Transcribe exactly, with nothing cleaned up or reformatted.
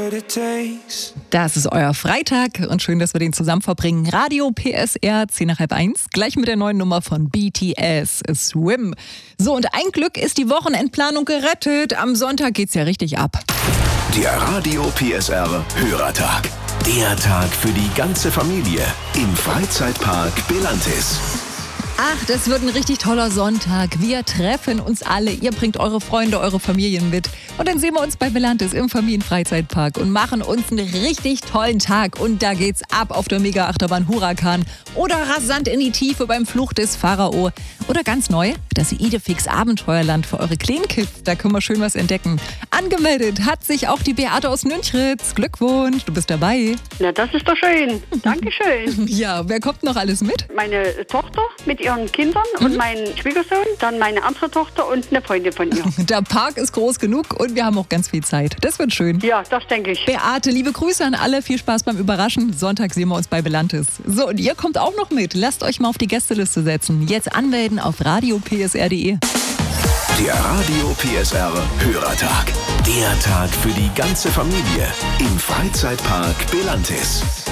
Das ist euer Freitag und schön, dass wir den zusammen verbringen. Radio P S R, zehn nach halb eins, gleich mit der neuen Nummer von B T S, Swim. So, und ein Glück ist die Wochenendplanung gerettet. Am Sonntag geht's ja richtig ab. Der Radio P S R Hörertag. Der Tag für die ganze Familie im Freizeitpark Belantis. Ach, das wird ein richtig toller Sonntag. Wir treffen uns alle. Ihr bringt eure Freunde, eure Familien mit. Und dann sehen wir uns bei Belantis im Familienfreizeitpark und machen uns einen richtig tollen Tag. Und da geht's ab auf der Mega-Achterbahn Huracan oder rasant in die Tiefe beim Fluch des Pharao. Oder ganz neu, das Idefix Abenteuerland für eure kleinen Kids. Da können wir schön was entdecken. Angemeldet hat sich auch die Beate aus Nünchritz. Glückwunsch, du bist dabei. Na, das ist doch schön. Dankeschön. Ja, wer kommt noch alles mit? Meine Tochter mit ihren Kindern mhm. und mein Schwiegersohn, dann meine andere Tochter und eine Freundin von ihr. Der Park ist groß genug und wir haben auch ganz viel Zeit. Das wird schön. Ja, das denke ich. Beate, liebe Grüße an alle. Viel Spaß beim Überraschen. Sonntag sehen wir uns bei Belantis. So, und ihr kommt auch noch mit. Lasst euch mal auf die Gästeliste setzen. Jetzt anmelden auf radio p s r punkt d e. Der Radio P S R Hörertag. Der Tag für die ganze Familie im Freizeitpark Belantis.